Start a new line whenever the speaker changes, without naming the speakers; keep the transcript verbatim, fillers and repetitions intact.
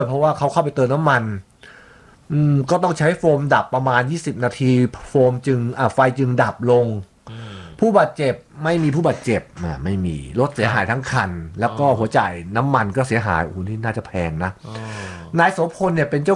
เพราะว่าเขาเข้าไปเติมน้ำมันอืมก็ต้องใช้โฟมดับประมาณยี่สิบนาทีโฟมจึงอ่าไฟจึงดับลงผู้บาดเจ็บไม่มีผู้บาดเจ็บอ่าไม่มีรถเสียหายทั้งคันแล้วก็หัวจ่ายน้ำมันก็เสียหายโอ้โหนี่น่าจะแพงนะนายโสพลเนี่ยเป็นเจ้า